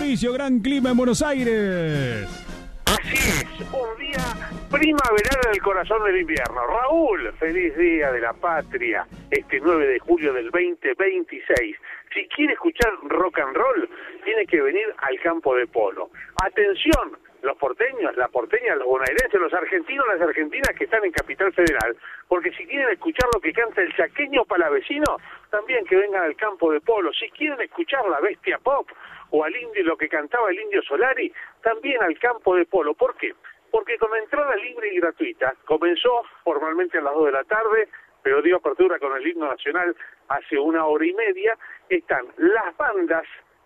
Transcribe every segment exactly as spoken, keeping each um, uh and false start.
Mauricio, gran clima en Buenos Aires. Así es, un día primaveral en el corazón del invierno. Raúl, feliz día de la patria, este nueve de julio del veinte veintiséis. Si quiere escuchar rock and roll, tiene que venir al campo de polo. Atención, los porteños, la porteña, los bonaerenses, los argentinos, las argentinas que están en Capital Federal, porque si quieren escuchar lo que canta el chaqueño palavecino, también que vengan al campo de polo. Si quieren escuchar la bestia pop o al indio, lo que cantaba el Indio Solari, también al campo de polo. ¿Por qué? Porque con entrada libre y gratuita, comenzó formalmente a las dos de la tarde, pero dio apertura con el himno nacional hace una hora y media, están las bandas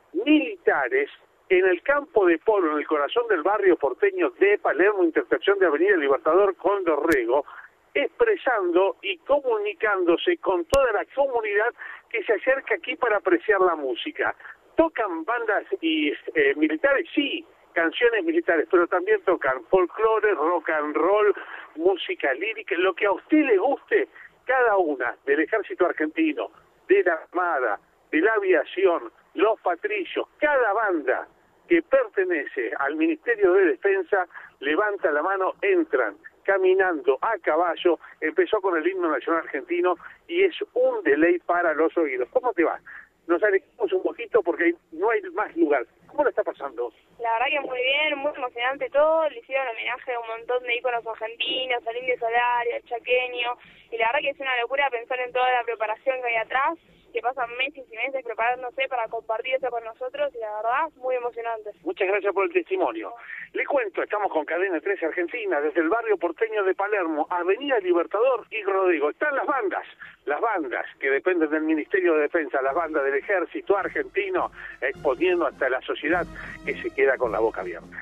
militares en el campo de polo, en el corazón del barrio porteño de Palermo, intersección de Avenida Libertador con Dorrego, expresando y comunicándose con toda la comunidad que se acerca aquí para apreciar la música. ¿Tocan bandas y eh, militares? Sí, canciones militares, pero también tocan folclore, rock and roll, música lírica, lo que a usted le guste, cada una, del Ejército Argentino, de la Armada, de la Aviación, los Patricios, cada banda que pertenece al Ministerio de Defensa, levanta la mano, entran caminando a caballo, empezó con el himno nacional argentino y es un delay para los oídos. ¿Cómo te va? Nos alejamos un poquito porque no hay más lugar. ¿Cómo lo está pasando? La verdad que muy bien, muy emocionante todo. Le hicieron homenaje a un montón de íconos argentinos, al Indio Solari, al chaqueño. Y la verdad que es una locura pensar en toda la preparación que hay atrás, que pasan meses y meses preparándose para compartir eso con nosotros. Y la verdad, muy emocionante. Muchas gracias por el testimonio. Le cuento, estamos con Cadena trece Argentina, desde el barrio porteño de Palermo, Avenida Libertador y Rodrigo. Están las bandas, las bandas que dependen del Ministerio de Defensa, las bandas del Ejército Argentino, exponiendo hasta la sociedad que se queda con la boca abierta.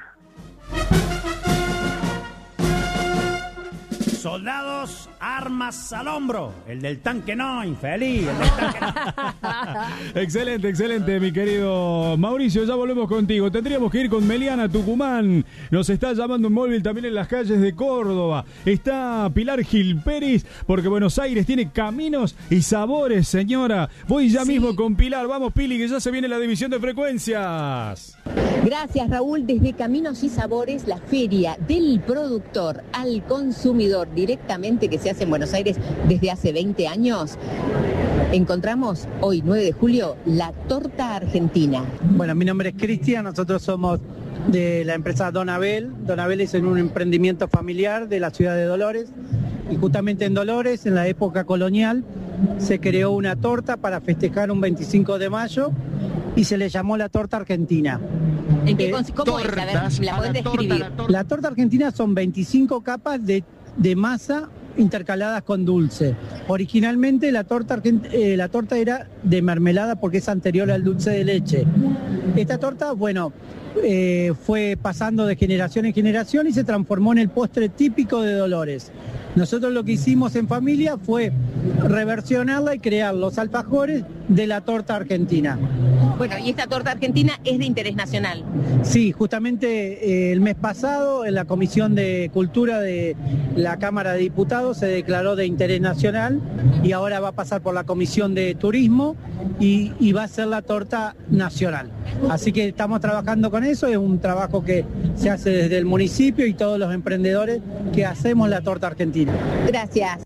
Soldados, armas al hombro. El del tanque no, infeliz. El del tanque no. Excelente, excelente, mi querido Mauricio. Ya volvemos contigo. Tendríamos que ir con Meliana, Tucumán. Nos está llamando un móvil también en las calles de Córdoba. Está Pilar Gil Pérez, porque Buenos Aires tiene caminos y sabores, señora. Voy ya sí. mismo con Pilar. Vamos, Pili, que ya se viene la división de frecuencias. Gracias, Raúl. Desde Caminos y Sabores, la feria del productor al consumidor directamente que se hace en Buenos Aires desde hace veinte años. Encontramos hoy, nueve de julio, la torta argentina. Bueno, mi nombre es Cristian, nosotros somos de la empresa Don Abel. Don Abel es un emprendimiento familiar de la ciudad de Dolores. Y justamente en Dolores, en la época colonial, se creó una torta para festejar un veinticinco de mayo y se le llamó la torta argentina. ¿En qué, eh, ¿Cómo es? A ver, ¿la podés describir? Torta, la, la torta argentina son veinticinco capas de, de masa intercaladas con dulce. Originalmente la torta, eh, la torta era de mermelada porque es anterior al dulce de leche. Esta torta, bueno, eh, fue pasando de generación en generación y se transformó en el postre típico de Dolores. Nosotros lo que hicimos en familia fue reversionarla y crear los alfajores de la torta argentina. Bueno, y esta torta argentina es de interés nacional. Sí, justamente eh, el mes pasado en la Comisión de Cultura de la Cámara de Diputados se declaró de interés nacional y ahora va a pasar por la Comisión de Turismo y, y va a ser la torta nacional. Así que estamos trabajando con eso, es un trabajo que se hace desde el municipio y todos los emprendedores que hacemos la torta argentina. Gracias.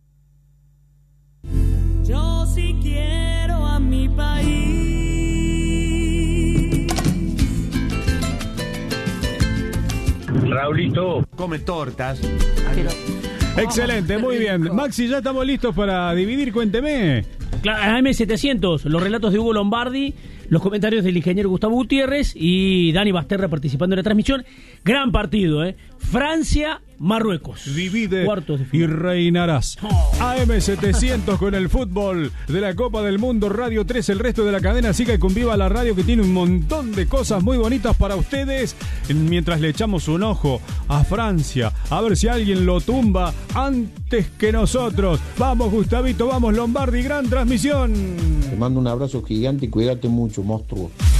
Yo sí quiero a mi país. Raulito come tortas. Excelente, muy bien. Maxi, ya estamos listos para dividir, cuénteme. A M setecientos, los relatos de Hugo Lombardi, los comentarios del ingeniero Gustavo Gutiérrez y Dani Basterra participando en la transmisión. Gran partido, ¿eh? Francia, Marruecos. Divide y reinarás. Oh. A M setecientos con el fútbol de la Copa del Mundo, Radio tres, el resto de la cadena siga y conviva la radio que tiene un montón de cosas muy bonitas para ustedes. Mientras le echamos un ojo a Francia, a ver si alguien lo tumba antes que nosotros. Vamos, Gustavito, vamos, Lombardi, gran transmisión. Te mando un abrazo gigante y cuídate mucho, monstruo.